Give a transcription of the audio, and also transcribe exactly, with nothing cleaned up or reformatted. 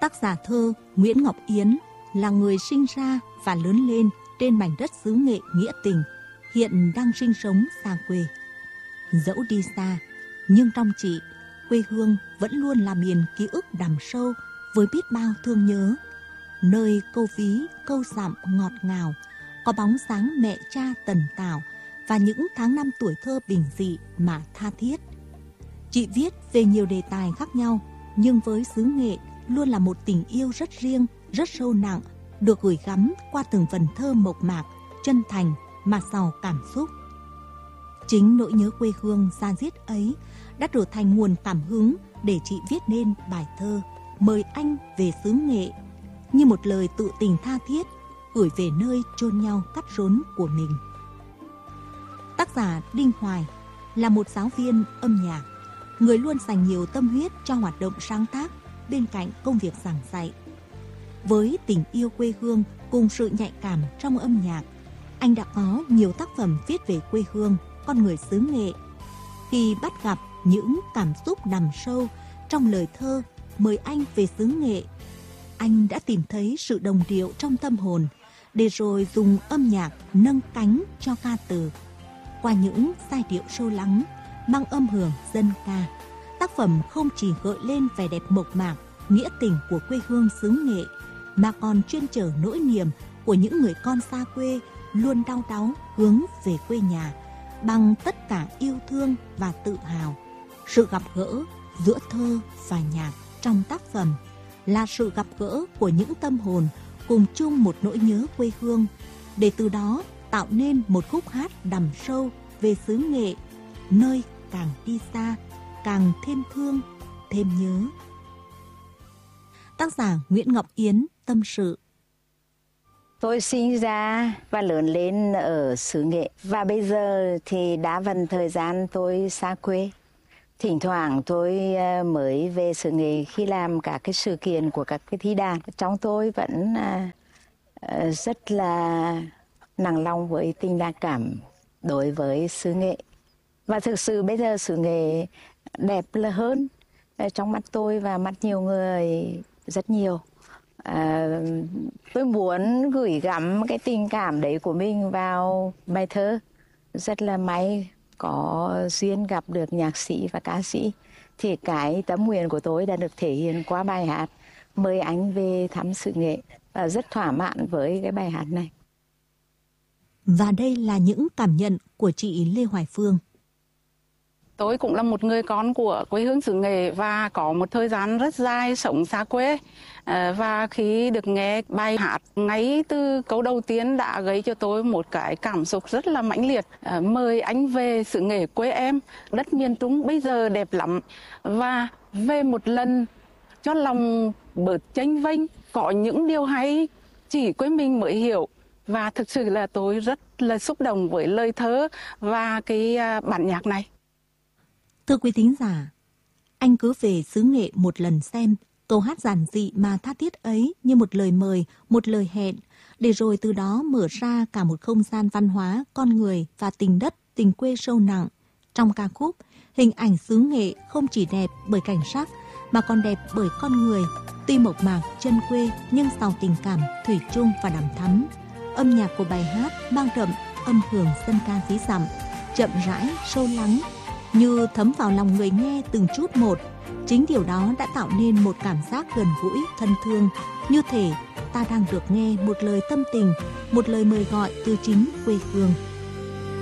Tác giả thơ Nguyễn Ngọc Yến là người sinh ra và lớn lên trên mảnh đất xứ Nghệ nghĩa tình, hiện đang sinh sống xa quê. Dẫu đi xa, nhưng trong chị, quê hương vẫn luôn là miền ký ức đằm sâu với biết bao thương nhớ. Nơi câu ví, câu dặm ngọt ngào, có bóng dáng mẹ cha Tần Tảo và những tháng năm tuổi thơ bình dị mà tha thiết. Chị viết về nhiều đề tài khác nhau, nhưng với xứ Nghệ luôn là một tình yêu rất riêng, rất sâu nặng, được gửi gắm qua từng vần thơ mộc mạc, chân thành mà giàu cảm xúc. Chính nỗi nhớ quê hương da diết ấy đã trở thành nguồn cảm hứng để chị viết nên bài thơ Mời anh về xứ Nghệ, như một lời tự tình tha thiết gửi về nơi chôn nhau cắt rốn của mình. Tác giả Đinh Hoài là một giáo viên âm nhạc, người luôn dành nhiều tâm huyết cho hoạt động sáng tác bên cạnh công việc giảng dạy. Với tình yêu quê hương cùng sự nhạy cảm trong âm nhạc, anh đã có nhiều tác phẩm viết về quê hương, con người xứ Nghệ. Khi bắt gặp những cảm xúc nằm sâu trong lời thơ Mời anh về xứ Nghệ, anh đã tìm thấy sự đồng điệu trong tâm hồn, để rồi dùng âm nhạc nâng cánh cho ca từ. Qua những giai điệu sâu lắng, mang âm hưởng dân ca, tác phẩm không chỉ gợi lên vẻ đẹp mộc mạc, nghĩa tình của quê hương xứ Nghệ, mà còn chuyên chở nỗi niềm của những người con xa quê luôn đau đáu hướng về quê nhà bằng tất cả yêu thương và tự hào. Sự gặp gỡ giữa thơ và nhạc trong tác phẩm là sự gặp gỡ của những tâm hồn cùng chung một nỗi nhớ quê hương, để từ đó tạo nên một khúc hát đằm sâu về xứ Nghệ, nơi càng đi xa càng thêm thương, thêm nhớ. Tác giả Nguyễn Ngọc Yến tâm sự: Tôi sinh ra và lớn lên ở xứ Nghệ, và bây giờ thì đã vần thời gian tôi xa quê. Thỉnh thoảng tôi mới về xứ Nghệ khi làm các cái sự kiện của các cái thi đàn. Trong tôi vẫn rất là nặng lòng với tình đa cảm đối với xứ Nghệ. Và thực sự bây giờ xứ Nghệ đẹp là hơn trong mắt tôi và mắt nhiều người rất nhiều. À, tôi muốn gửi gắm cái tình cảm đấy của mình vào bài thơ. Rất là may có duyên gặp được nhạc sĩ và ca sĩ, thì cái tấm nguyện của tôi đã được thể hiện qua bài hát Mời anh về thăm xứ Nghệ, và rất thỏa mãn với cái bài hát này. Và đây là những cảm nhận của chị Lê Hoài Phương. Tôi cũng là một người con của quê hương xứ Nghệ và có một thời gian rất dài sống xa quê. Và khi được nghe bài hát, ngay từ câu đầu tiên đã gây cho tôi một cái cảm xúc rất là mãnh liệt. Mời anh về xứ Nghệ quê em, đất miền Trung bây giờ đẹp lắm. Và về một lần cho lòng bớt chênh vênh, có những điều hay chỉ quê mình mới hiểu. Và thực sự là tôi rất là xúc động với lời thơ và cái bản nhạc này. Thưa quý thính giả, anh cứ về xứ Nghệ một lần xem. Câu hát giản dị mà tha thiết ấy như một lời mời, một lời hẹn, để rồi từ đó mở ra cả một không gian văn hóa, con người và tình đất, tình quê sâu nặng. Trong ca khúc, hình ảnh xứ Nghệ không chỉ đẹp bởi cảnh sắc, mà còn đẹp bởi con người. Tuy mộc mạc, chân quê nhưng giàu tình cảm, thủy chung và đằm thắm. Âm nhạc của bài hát mang đậm âm hưởng dân ca ví dặm, chậm rãi, sâu lắng, như thấm vào lòng người nghe từng chút một. Chính điều đó đã tạo nên một cảm giác gần gũi, thân thương, như thể ta đang được nghe một lời tâm tình, một lời mời gọi từ chính quê hương.